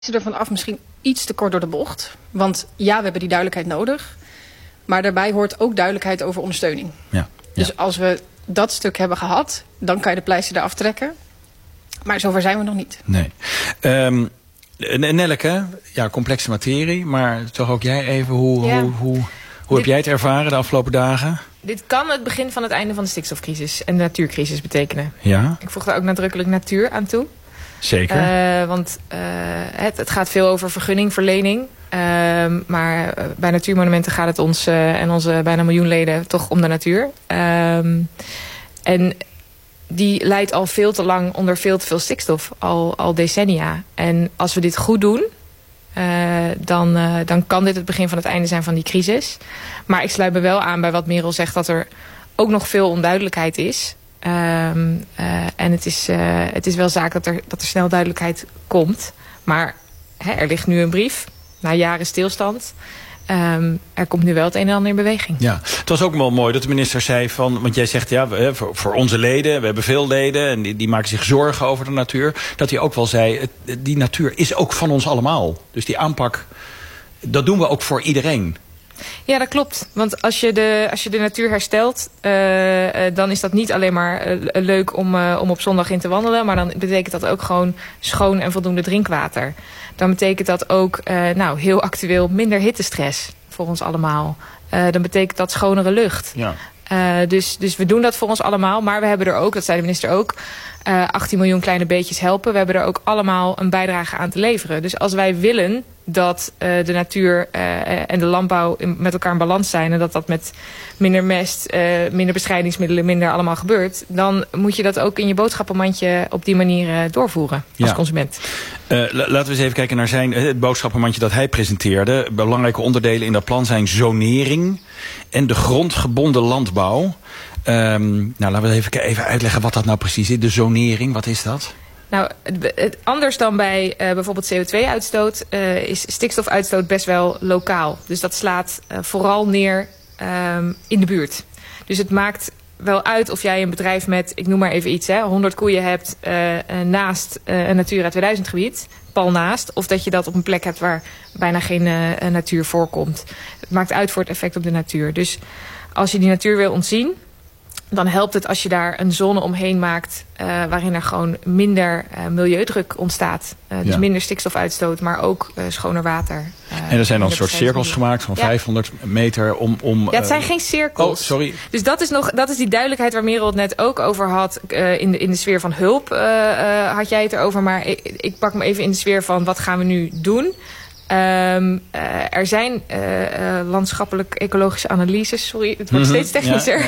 ervan af misschien iets te kort door de bocht. Want ja, we hebben die duidelijkheid nodig. Maar daarbij hoort ook duidelijkheid over ondersteuning. Ja. Dus als we dat stuk hebben gehad, dan kan je de pleister eraf trekken. Maar zover zijn we nog niet. Nee. Nelleke, ja, complexe materie. Maar toch ook jij even, hoe heb jij het ervaren de afgelopen dagen? Dit kan het begin van het einde van de stikstofcrisis en de natuurcrisis betekenen. Ja. Ik voeg daar ook nadrukkelijk natuur aan toe. Zeker. Want het gaat veel over vergunningverlening. Maar bij natuurmonumenten gaat het ons en onze bijna 1 miljoen leden toch om de natuur. En die leidt al veel te lang onder veel te veel stikstof, al decennia. En als we dit goed doen, dan kan dit het begin van het einde zijn van die crisis. Maar ik sluit me wel aan bij wat Merel zegt, dat er ook nog veel onduidelijkheid is. En het is wel zaak dat er snel duidelijkheid komt. Maar er ligt nu een brief, na jaren stilstand. Er komt nu wel het een en ander in beweging. Ja, het was ook wel mooi dat de minister zei van, want jij zegt ja, voor onze leden, we hebben veel leden en die maken zich zorgen over de natuur. Dat hij ook wel zei, die natuur is ook van ons allemaal. Dus die aanpak, dat doen we ook voor iedereen. Ja, dat klopt. Want als je de natuur herstelt, dan is dat niet alleen maar leuk om op zondag in te wandelen. Maar dan betekent dat ook gewoon schoon en voldoende drinkwater. Dan betekent dat ook, heel actueel, minder hittestress voor ons allemaal. Dan betekent dat schonere lucht. Ja. Dus we doen dat voor ons allemaal. Maar we hebben er ook, dat zei de minister ook, 18 miljoen kleine beetjes helpen. We hebben er ook allemaal een bijdrage aan te leveren. Dus als wij willen dat de natuur en de landbouw met elkaar in balans zijn, en dat met minder mest, minder bestrijdingsmiddelen, minder allemaal gebeurt, dan moet je dat ook in je boodschappenmandje op die manier doorvoeren als consument. Laten we eens even kijken naar het boodschappenmandje dat hij presenteerde. Belangrijke onderdelen in dat plan zijn zonering en de grondgebonden landbouw. Laten we even uitleggen wat dat nou precies is. De zonering, wat is dat? Nou, anders dan bij bijvoorbeeld CO2-uitstoot is stikstofuitstoot best wel lokaal. Dus dat slaat vooral neer in de buurt. Dus het maakt wel uit of jij een bedrijf met, ik noem maar even iets, 100 koeien hebt naast een Natura 2000 gebied, pal naast. Of dat je dat op een plek hebt waar bijna geen natuur voorkomt. Het maakt uit voor het effect op de natuur. Dus als je die natuur wil ontzien, dan helpt het als je daar een zone omheen maakt waarin er gewoon minder milieudruk ontstaat. Dus minder stikstofuitstoot, maar ook schoner water. En er zijn dan een soort cirkels gemaakt van 500 meter om... Ja, het zijn geen cirkels. Oh, sorry. Dus dat is die duidelijkheid waar Merel het net ook over had. In de sfeer van hulp had jij het erover. Maar ik pak me even in de sfeer van wat gaan we nu doen. Er zijn landschappelijk-ecologische analyses, sorry, het wordt steeds technischer,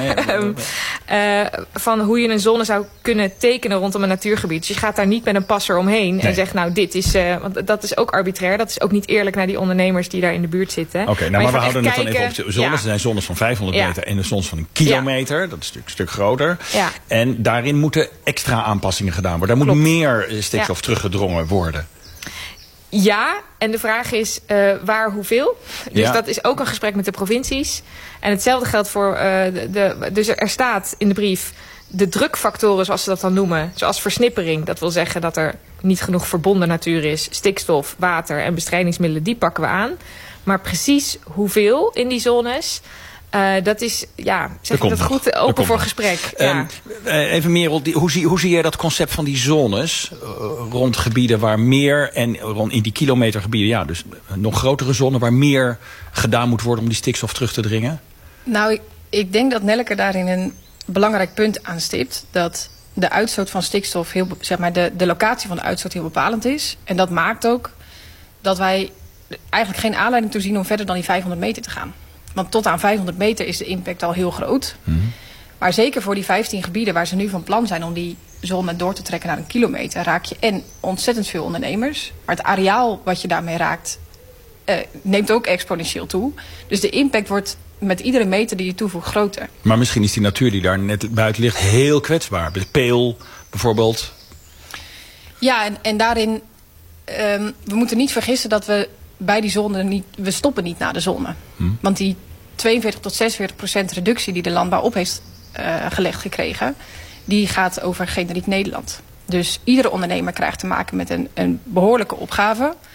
van hoe je een zone zou kunnen tekenen rondom een natuurgebied. Dus je gaat daar niet met een passer omheen en zegt, nou, dit is, want dat is ook arbitrair, dat is ook niet eerlijk naar die ondernemers die daar in de buurt zitten. Oké, maar we houden het dan even op de zones. Er zijn zones van 500 meter en de zones van 1 kilometer, dat is een stuk groter. Ja. En daarin moeten extra aanpassingen gedaan worden. Daar moet meer stikstof teruggedrongen worden. Ja, en de vraag is waar, hoeveel. Dus dat is ook een gesprek met de provincies. En hetzelfde geldt voor dus er staat in de brief de drukfactoren, zoals ze dat dan noemen, zoals versnippering. Dat wil zeggen dat er niet genoeg verbonden natuur is. Stikstof, water en bestrijdingsmiddelen, die pakken we aan. Maar precies hoeveel in die zones, dat is, zeg ik dat goed, open voor gesprek. Even Merel, hoe zie jij dat concept van die zones rond gebieden waar meer, en rond in die kilometergebieden, dus nog grotere zones waar meer gedaan moet worden om die stikstof terug te dringen? Nou, ik denk dat Nelleke daarin een belangrijk punt aanstipt, dat de uitstoot van stikstof, de locatie van de uitstoot heel bepalend is. En dat maakt ook dat wij eigenlijk geen aanleiding toe zien om verder dan die 500 meter te gaan. Want tot aan 500 meter is de impact al heel groot. Maar zeker voor die 15 gebieden waar ze nu van plan zijn om die zone door te trekken naar 1 kilometer, raak je en ontzettend veel ondernemers. Maar het areaal wat je daarmee raakt, neemt ook exponentieel toe. Dus de impact wordt met iedere meter die je toevoegt groter. Maar misschien is die natuur die daar net buiten ligt heel kwetsbaar. De peel bijvoorbeeld. Ja, en daarin, we moeten niet vergissen dat we bij die zone we stoppen niet na de zone. Want die 42 tot 46% reductie die de landbouw op heeft gelegd gekregen, die gaat over generiek Nederland. Dus iedere ondernemer krijgt te maken met een behoorlijke opgave.